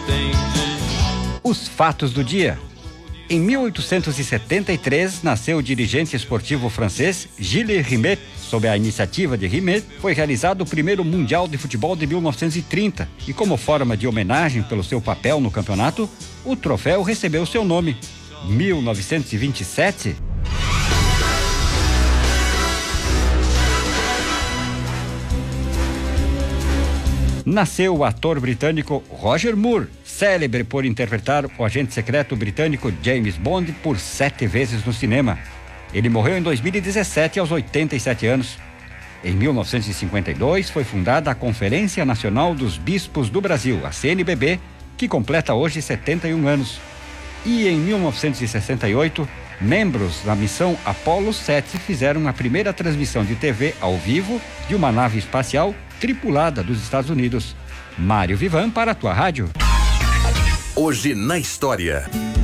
Os fatos do dia. Em 1873, nasceu o dirigente esportivo francês Gilles Rimet. Sob a iniciativa de Rimet, foi realizado o primeiro Mundial de Futebol de 1930 e, como forma de homenagem pelo seu papel no campeonato, o troféu recebeu seu nome. 1927. Nasceu o ator britânico Roger Moore, célebre por interpretar o agente secreto britânico James Bond por 7 vezes no cinema. Ele morreu em 2017 aos 87 anos. Em 1952 foi fundada a Conferência Nacional dos Bispos do Brasil, a CNBB, que completa hoje 71 anos. E em 1968, membros da missão Apollo 7 fizeram a primeira transmissão de TV ao vivo de uma nave espacial tripulada dos Estados Unidos. Mário Vivan para a tua rádio. Hoje na história.